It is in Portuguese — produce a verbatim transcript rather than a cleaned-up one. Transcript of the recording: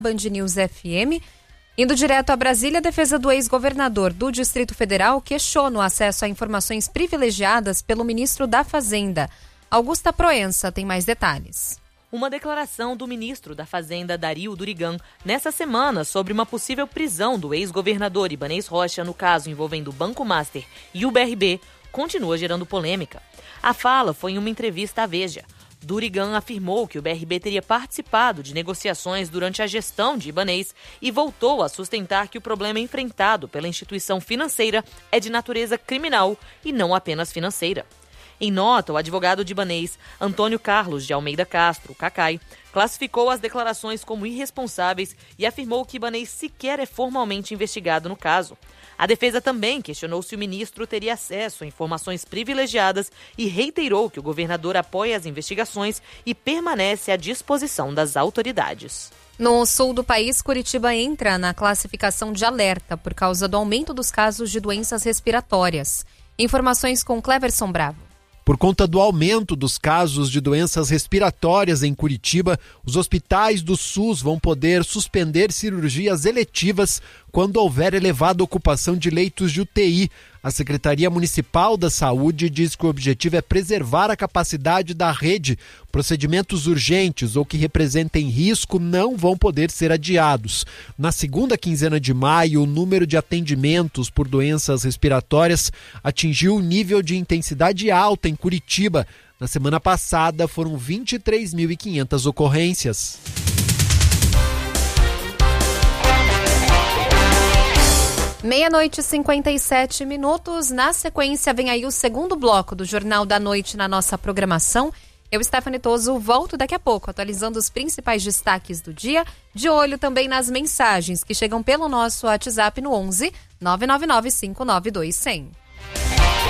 Band News F M. Indo direto a Brasília, a defesa do ex-governador do Distrito Federal questiona o acesso a informações privilegiadas pelo ministro da Fazenda. Augusta Proença tem mais detalhes. Uma declaração do ministro da Fazenda, Dario Durigan, nessa semana sobre uma possível prisão do ex-governador Ibanez Rocha no caso envolvendo o Banco Master e o B R B, continua gerando polêmica. A fala foi em uma entrevista à Veja. Durigan afirmou que o B R B teria participado de negociações durante a gestão de Ibanez e voltou a sustentar que o problema enfrentado pela instituição financeira é de natureza criminal e não apenas financeira. Em nota, o advogado de Ibanez, Antônio Carlos de Almeida Castro, Cacai, classificou as declarações como irresponsáveis e afirmou que Ibanez sequer é formalmente investigado no caso. A defesa também questionou se o ministro teria acesso a informações privilegiadas e reiterou que o governador apoia as investigações e permanece à disposição das autoridades. No sul do país, Curitiba entra na classificação de alerta por causa do aumento dos casos de doenças respiratórias. Informações com Cleverson Bravo. Por conta do aumento dos casos de doenças respiratórias em Curitiba, os hospitais do SUS vão poder suspender cirurgias eletivas quando houver elevada ocupação de leitos de U T I. A Secretaria Municipal da Saúde diz que o objetivo é preservar a capacidade da rede. Procedimentos urgentes ou que representem risco não vão poder ser adiados. Na segunda quinzena de maio, o número de atendimentos por doenças respiratórias atingiu um nível de intensidade alta em Curitiba. Na semana passada, foram vinte e três mil e quinhentas ocorrências. Meia-noite e cinquenta e sete minutos. Na sequência, vem aí o segundo bloco do Jornal da Noite na nossa programação. Eu, Stephanie Toso, volto daqui a pouco, atualizando os principais destaques do dia. De olho também nas mensagens que chegam pelo nosso WhatsApp no onze, nove nove nove, cinco nove dois, cem.